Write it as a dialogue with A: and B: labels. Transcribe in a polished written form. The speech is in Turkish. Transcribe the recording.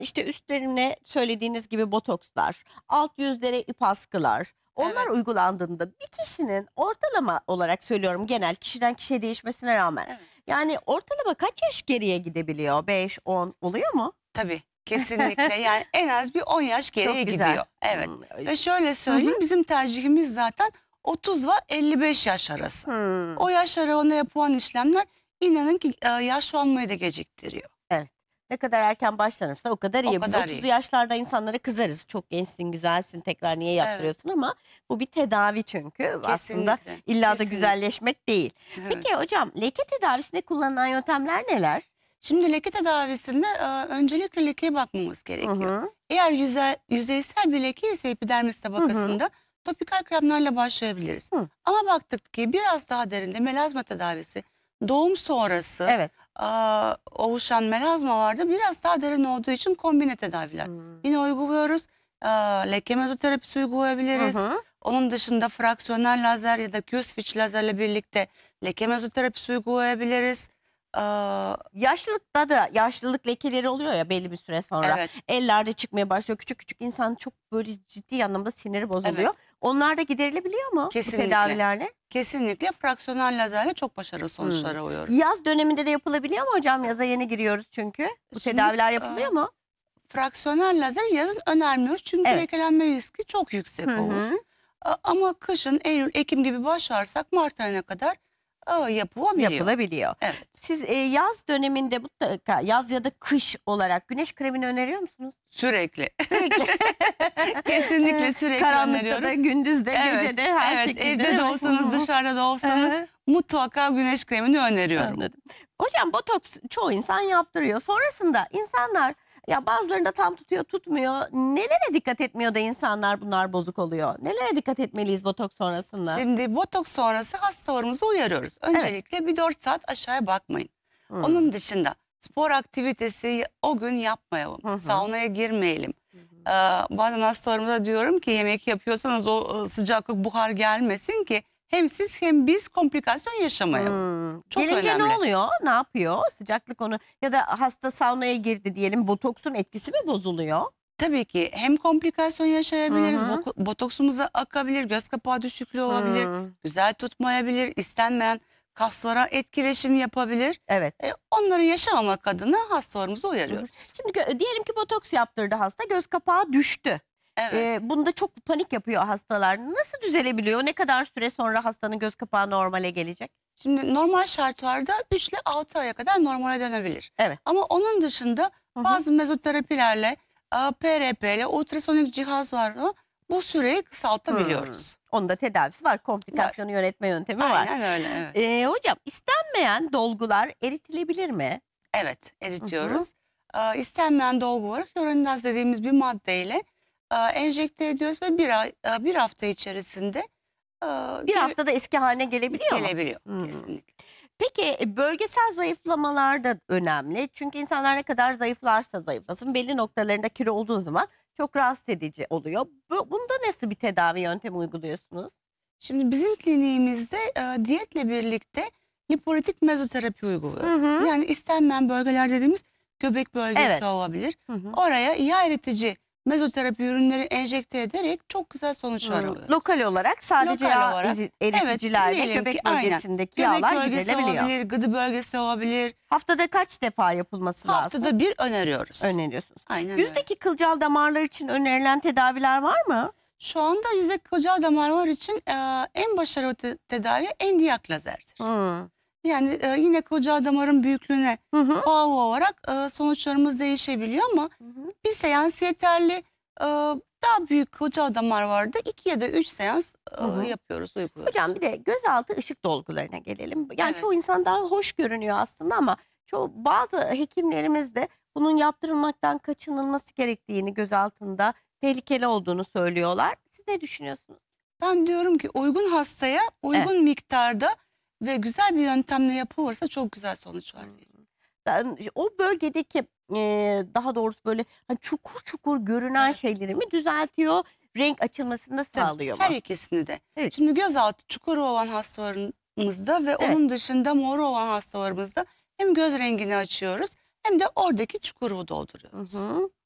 A: işte üstlerine söylediğiniz gibi botokslar, alt yüzlere ip askılar, onlar
B: Evet,
A: uygulandığında bir kişinin ortalama olarak söylüyorum genel kişiden kişiye değişmesine rağmen
B: evet.
A: yani ortalama kaç yaş geriye gidebiliyor? 5, 10 oluyor mu?
B: Tabii, kesinlikle. Yani en az bir 10 yaş geriye
A: Çok güzel.
B: gidiyor. Evet.
A: Öyle.
B: Ve şöyle
A: Hı hı.
B: söyleyeyim, bizim tercihimiz zaten 30 ve 55 yaş arası.
A: Hımm.
B: O yaş aralığında yapılan işlemler inanın ki yaşlanmayı da geciktiriyor.
A: Evet. Ne kadar erken başlanırsa o kadar
B: O
A: iyi. Biz
B: kadar
A: 30'lu
B: iyi.
A: yaşlarda insanlara kızarız. Çok gençsin, güzelsin, tekrar niye
B: Evet,
A: yaptırıyorsun ama bu bir tedavi çünkü. Aslında
B: kesinlikle,
A: illa da
B: kesinlikle.
A: güzelleşmek değil.
B: Evet.
A: Peki hocam, leke tedavisinde kullanılan yöntemler neler?
B: Şimdi leke tedavisinde öncelikle lekeye bakmamız
A: Hı
B: gerekiyor.
A: hı.
B: Eğer yüzeysel bir leke ise epidermis
A: Hı hı.
B: tabakasında topikal kremlerle başlayabiliriz.
A: Hı.
B: Ama baktık ki biraz daha derinde melazma tedavisi, doğum sonrası
A: Evet.
B: oluşan melazmalarda biraz daha derin olduğu için kombine tedaviler.
A: Hımm.
B: Yine uyguluyoruz. Leke mezoterapisi
A: Hı
B: uygulayabiliriz.
A: hı.
B: Onun dışında fraksiyonel lazer ya da Q-switch lazerle birlikte leke mezoterapisi uygulayabiliriz. Aa,
A: Yaşlılıkta da yaşlılık lekeleri oluyor ya belli bir süre sonra.
B: evet.
A: Ellerde çıkmaya başlıyor. Küçük küçük insan çok böyle ciddi anlamda siniri
B: Evet,
A: bozuluyor. Onlar da giderilebiliyor mu bu
B: kesinlikle.
A: tedavilerle?
B: Kesinlikle fraksiyonel lazerle çok başarılı sonuçlar
A: Hımm.
B: alıyoruz.
A: Yaz döneminde de yapılabiliyor mu hocam? Yaza yeni giriyoruz çünkü. Bu
B: Şimdi
A: tedaviler yapılıyor mu?
B: fraksiyonel lazer yazın önermiyoruz çünkü
A: Evet.
B: lekelenme riski çok
A: Hı
B: yüksek olur.
A: hı.
B: Ama kışın Eylül, Ekim gibi başlarsak Mart ayına kadar yapılabiliyor.
A: Yapılabiliyor.
B: Evet,
A: Siz, yaz döneminde mutlaka yaz ya da kış olarak güneş kremini öneriyor musunuz?
B: sürekli.
A: Sürekli.
B: Kesinlikle sürekli
A: Karanlıkta da,
B: öneriyorum.
A: gündüzde,
B: Evet,
A: gecede her
B: evet,
A: şekilde
B: evde
A: değil
B: de
A: mi?
B: olsanız, dışarıda da
A: Hı
B: olsanız
A: hı.
B: mutlaka güneş kremini öneriyorum.
A: Anladım. Hocam botoks çoğu insan yaptırıyor. Sonrasında insanlar ya bazılarında tam tutuyor, tutmuyor. Nelere dikkat etmiyor da insanlar bunlar bozuk oluyor? Nelere dikkat etmeliyiz botoks sonrasında?
B: Şimdi botoks sonrası hastalarımızı uyarıyoruz.
A: Evet.
B: Öncelikle bir 4 saat aşağıya bakmayın.
A: Hımm.
B: Onun dışında spor aktivitesi o gün yapmayalım.
A: Hı hı.
B: Saunaya girmeyelim.
A: Hı hı.
B: Bazen hastalarıma diyorum ki yemek yapıyorsanız o sıcaklık buhar gelmesin ki hem siz hem biz komplikasyon yaşamayalım.
A: Hımm.
B: Çok
A: Gelince ne
B: önemli.
A: oluyor? Ne yapıyor? Sıcaklık onu ya da hasta saunaya girdi diyelim, botoksun etkisi mi bozuluyor?
B: Tabii ki hem komplikasyon
A: Hı
B: yaşayabiliriz,
A: hı.
B: botoksumuza akabilir, göz kapağı düşüklüğü olabilir,
A: Hımm.
B: güzel tutmayabilir, istenmeyen kaslara etkileşim yapabilir.
A: Evet.
B: Onları yaşamamak adına hastalarımızı
A: Hı hı.
B: uyarıyoruz.
A: Şimdi diyelim ki botoks yaptırdı hasta, göz kapağı düştü.
B: Evet.
A: Bunda çok panik yapıyor hastalar. Nasıl düzelebiliyor? Ne kadar süre sonra hastanın göz kapağı normale gelecek?
B: Şimdi normal şartlarda 3 ile 6 aya kadar normale dönebilir.
A: Evet.
B: Ama onun dışında
A: Hı hı.
B: bazı mezoterapilerle, PRP ile, ultrasonik cihazlarla bu süreyi
A: Hımm.
B: kısaltabiliyoruz.
A: Onun da tedavisi var.
B: Var.
A: Komplikasyonu yönetme yöntemi var.
B: Aynen öyle, evet.
A: Hocam istenmeyen dolgular eritilebilir mi?
B: Evet,
A: Hı hı.
B: eritiyoruz. İstenmeyen dolgu var. Hyaluronidaz dediğimiz bir maddeyle, enjekte ediyoruz ve 1 hafta içerisinde,
A: Bir
B: geri
A: haftada eski hâline gelebiliyor mu?
B: gelebiliyor
A: Hımm.
B: kesinlikle.
A: Peki, bölgesel zayıflamalar da önemli. Çünkü insanlar ne kadar zayıflarsa zayıflasın belli noktalarında kilo olduğu zaman çok rahatsız edici oluyor. Bunda nasıl bir tedavi yöntemi uyguluyorsunuz?
B: Şimdi bizim kliniğimizde, diyetle birlikte lipolitik mezoterapi
A: Hı
B: uyguluyoruz.
A: hı.
B: Yani istenmeyen bölgeler dediğimiz göbek bölgesi
A: Evet.
B: olabilir.
A: Hı hı.
B: Oraya yağ eritici mezoterapi ürünleri enjekte ederek çok güzel sonuçlar alıyoruz.
A: Lokal olarak sadece
B: Lokal
A: yağ
B: olarak evet,
A: eriticilerle
B: diyelim ki
A: göbek
B: aynen
A: bölgesindeki
B: göbek
A: yağlar
B: bölgesi
A: giderilebiliyor.
B: olabilir, gıdı bölgesi olabilir.
A: Haftada kaç defa yapılması lazım?
B: Haftada bir öneriyoruz.
A: Öneriyorsunuz.
B: Aynen öyle.
A: Yüzdeki kılcal damarlar için önerilen tedaviler var mı?
B: Şu anda yüzey kılcal damarlar için, en başarılı tedavi endiyak lazerdir.
A: Hımm.
B: Yani, yine kılcal damarın büyüklüğüne
A: Hı hı.
B: bağlı olarak, sonuçlarımız değişebiliyor ama
A: Hı hı.
B: bir seans yeterli. Daha büyük kılcal damar vardı 2 ya da 3 seans,
A: Hı hı.
B: yapıyoruz,
A: Hocam
B: uyguluyoruz.
A: bir de gözaltı ışık dolgularına gelelim. Yani çoğu
B: Evet,
A: insan daha hoş görünüyor aslında ama bazı hekimlerimiz de bunun yaptırılmaktan kaçınılması gerektiğini, gözaltında tehlikeli olduğunu söylüyorlar. Siz ne düşünüyorsunuz?
B: ben diyorum ki uygun hastaya
A: Evet.
B: uygun miktarda ve güzel bir yöntemle yapılırsa çok güzel sonuçlar
A: Hımm.
B: verir.
A: Ben o bölgedeki, daha doğrusu böyle, hani, çukur çukur görünen
B: Evet.
A: şeyleri mi düzeltiyor, renk açılmasını da
B: Tabii,
A: sağlıyor
B: her
A: mu?
B: ikisini de.
A: Evet.
B: Şimdi gözaltı çukuru olan hastalarımızda ve
A: Evet.
B: onun dışında moru olan hastalarımızda hem göz rengini açıyoruz hem de oradaki çukuru
A: Hı
B: dolduruyoruz.
A: hı.